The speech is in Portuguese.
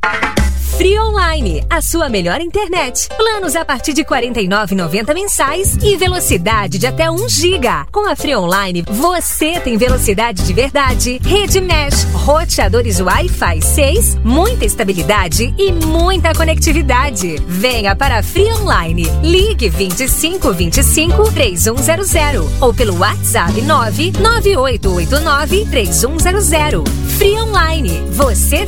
Free Online, a sua melhor internet. Planos a partir de R$ 49,90 mensais e velocidade de até 1 GB. Com a Free Online, você tem velocidade de verdade, rede mesh, roteadores Wi-Fi 6, muita estabilidade e muita conectividade. Venha para a Free Online. Ligue 25 25 3100 ou pelo WhatsApp 99889 3100. Free Online. Você